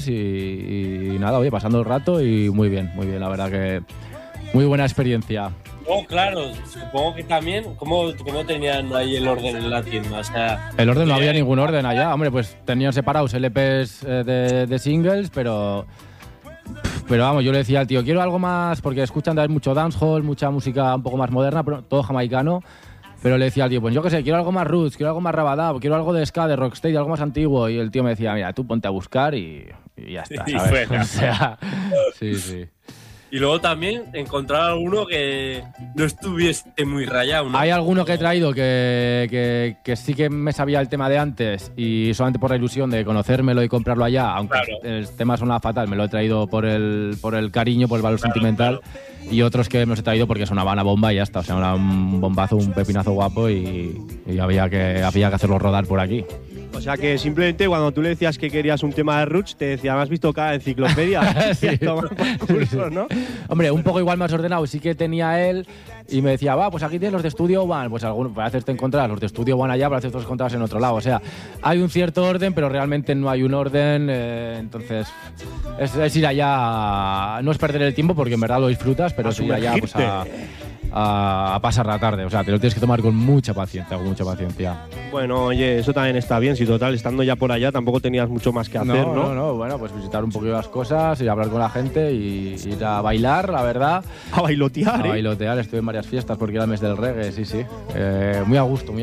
y nada, oye, pasando el rato y muy bien, la verdad que muy buena experiencia. Oh, claro, supongo que también, ¿cómo tenían ahí el orden en la tienda? O sea, el orden no había ningún orden allá, hombre, pues tenían separados LPs de singles, pero vamos, yo le decía al tío, quiero algo más, porque escuchan de mucho dancehall, mucha música un poco más moderna, pero todo jamaicano. Pero le decía al tío, pues yo qué sé, quiero algo más roots, quiero algo más rabadab, quiero algo de ska, de rocksteady, algo más antiguo. Y el tío me decía, mira, tú ponte a buscar y ya está, ¿sabes? O sea, sí. Y luego también encontrar alguno que no estuviese muy rayado, ¿no? Hay alguno que he traído que sí que me sabía el tema de antes y solamente por la ilusión de conocérmelo y comprarlo allá, aunque el tema sonaba fatal, me lo he traído por el cariño, por el valor sentimental. Y otros que me los he traído porque sonaban a bomba y ya está. O sea, era un bombazo, un pepinazo guapo y había que hacerlo rodar por aquí. O sea que simplemente cuando tú le decías que querías un tema de roots, te decía, ¿me has visto cada enciclopedia? Sí. Cursos, ¿no? Hombre, un poco igual más ordenado sí que tenía él y me decía, pues aquí tienes los de Studio One. Pues algunos, para hacerte encontrar los de Studio One allá, para hacerte los encontrados en otro lado. O sea, hay un cierto orden, pero realmente no hay un orden. Entonces, es ir allá, no es perder el tiempo porque en verdad lo disfrutas, pero es ir allá pues, a pasar la tarde. O sea, te lo tienes que tomar con mucha paciencia, Bueno, oye, eso también está bien. Si total, estando ya por allá, tampoco tenías mucho más que hacer, ¿no? No, bueno, pues visitar un poquito las cosas, ir a hablar con la gente y ir a bailar, la verdad. A bailotear, A bailotear, estuve en varias fiestas porque era el mes del reggae, sí. Muy a gusto.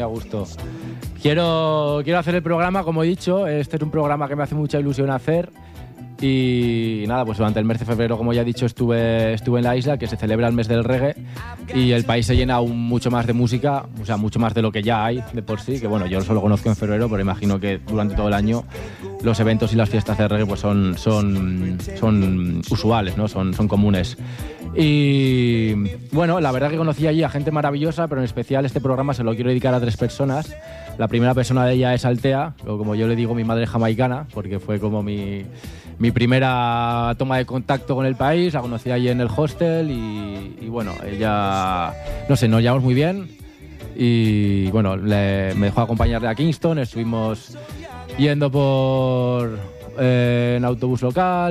Quiero hacer el programa, como he dicho, este es un programa que me hace mucha ilusión hacer. Y nada, pues durante el mes de febrero, como ya he dicho, estuve en la isla, que se celebra el mes del reggae, y el país se llena aún mucho más de música, o sea, mucho más de lo que ya hay de por sí, que bueno, yo solo conozco en febrero, pero imagino que durante todo el año los eventos y las fiestas de reggae pues son usuales, ¿no? Son comunes. Y bueno, la verdad que conocí allí a gente maravillosa, pero en especial este programa se lo quiero dedicar a 3 personas. La primera persona de ella es Altea, o como yo le digo, mi madre jamaicana, porque fue como mi primera toma de contacto con el país. La conocí allí en el hostel y bueno, ella, no sé, nos llevamos muy bien y bueno, me dejó acompañarle a Kingston. Estuvimos yendo en autobús local,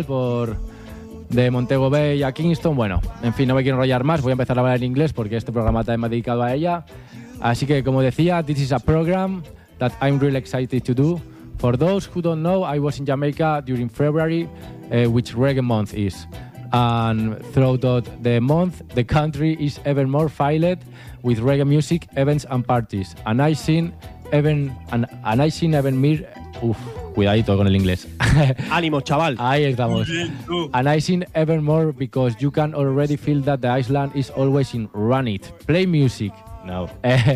de Montego Bay a Kingston. Bueno, en fin, no me quiero enrollar más, voy a empezar a hablar en inglés porque este programa también me ha dedicado a ella. Así que, como decía, this is a program that I'm really excited to do. For those who don't know, I was in Jamaica during February, which reggae month is. And throughout the month, the country is even more filled with reggae music, events and parties. And I seen even cuidadito con el inglés. Ánimo, chaval. Ahí estamos. And I seen even more because you can already feel that the island is always in run it. Play music. No.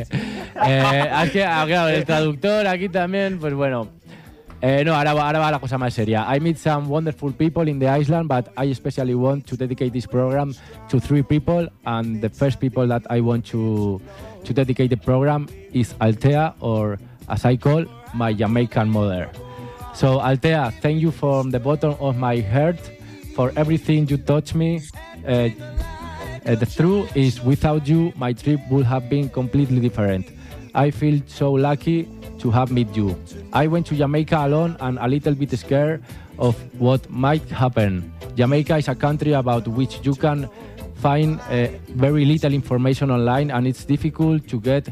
Claro, el traductor aquí también, pues bueno. No, ahora va la cosa más seria. I meet some wonderful people in the island, but I especially want to dedicate this program to 3 people. And the first people that I want to dedicate the program is Altea, or as I call, my Jamaican mother. So Altea, thank you from the bottom of my heart for everything you taught me. The truth is, without you, my trip would have been completely different. I feel so lucky to have met you. I went to Jamaica alone and a little bit scared of what might happen. Jamaica is a country about which you can find very little information online, and it's difficult to get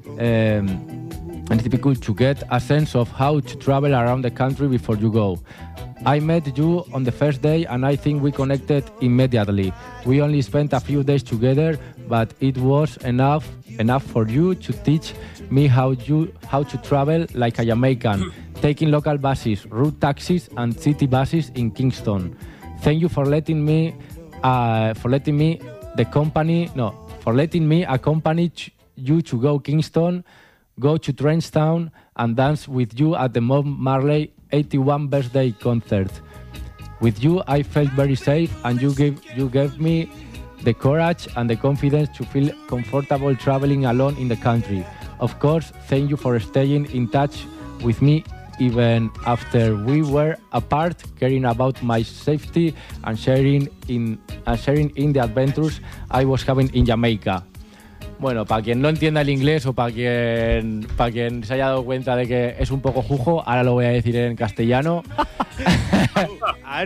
a sense of how to travel around the country before you go. I met you on the first day and I think we connected immediately. We only spent a few days together, but it was enough for you to teach me how to travel like a Jamaican, taking local buses, route taxis and city buses in Kingston. Thank you for letting me accompany you to go Kingston, go to Trenchtown and dance with you at the Bob Marley 81 birthday concert. With you, I felt very safe, and you gave me the courage and the confidence to feel comfortable traveling alone in the country. Of course, thank you for staying in touch with me even after we were apart, caring about my safety and sharing in the adventures I was having in Jamaica. Bueno, para quien no entienda el inglés o para quien se haya dado cuenta de que es un poco jujo, ahora lo voy a decir en castellano. A ver